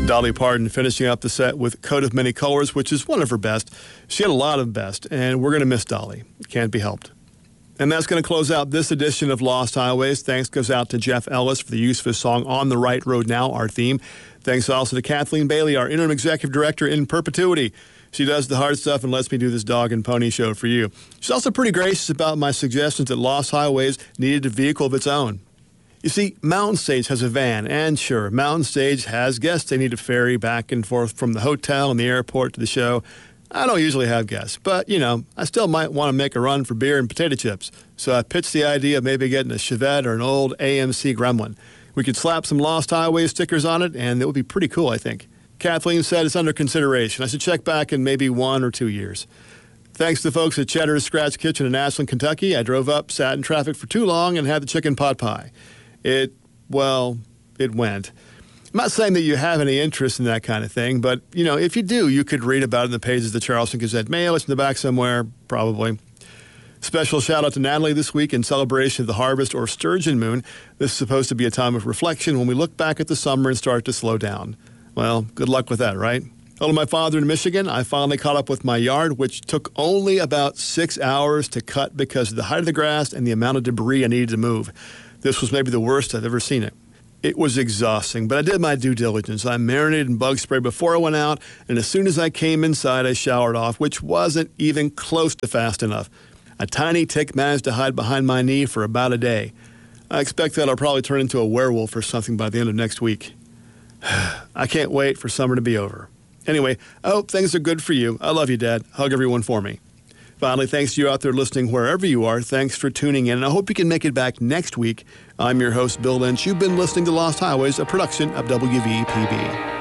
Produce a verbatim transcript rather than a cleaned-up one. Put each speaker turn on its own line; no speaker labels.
Dolly Parton finishing up the set with Coat of Many Colors, which is one of her best. She had a lot of best, and we're going to miss Dolly. Can't be helped. And that's going to close out this edition of Lost Highways. Thanks goes out to Jeff Ellis for the use of his song On the Right Road Now, our theme. Thanks also to Kathleen Bailey, our interim executive director in perpetuity. She does the hard stuff and lets me do this dog and pony show for you. She's also pretty gracious about my suggestions that Lost Highways needed a vehicle of its own. You see, Mountain Stage has a van, and sure, Mountain Stage has guests they need to ferry back and forth from the hotel and the airport to the show. I don't usually have guests, but, you know, I still might want to make a run for beer and potato chips. So I pitched the idea of maybe getting a Chevette or an old A M C Gremlin. We could slap some Lost Highway stickers on it, and it would be pretty cool, I think. Kathleen said it's under consideration. I should check back in maybe one or two years. Thanks to the folks at Cheddar's Scratch Kitchen in Ashland, Kentucky. I drove up, sat in traffic for too long, and had the chicken pot pie. It, well, it went. I'm not saying that you have any interest in that kind of thing, but, you know, if you do, you could read about it in the pages of the Charleston Gazette Mail. It's in the back somewhere, probably. Special shout-out to Natalie this week in celebration of the harvest or sturgeon moon. This is supposed to be a time of reflection when we look back at the summer and start to slow down. Well, good luck with that, right? Hello to my father in Michigan. I finally caught up with my yard, which took only about six hours to cut because of the height of the grass and the amount of debris I needed to move. This was maybe the worst I've ever seen it. It was exhausting, but I did my due diligence. I marinated in bug spray before I went out, and as soon as I came inside, I showered off, which wasn't even close to fast enough. A tiny tick managed to hide behind my knee for about a day. I expect that I'll probably turn into a werewolf or something by the end of next week. I can't wait for summer to be over. Anyway, I hope things are good for you. I love you, Dad. Hug everyone for me. Finally, thanks to you out there listening wherever you are. Thanks for tuning in, and I hope you can make it back next week. I'm your host, Bill Lynch. You've been listening to Lost Highways, a production of W V P B.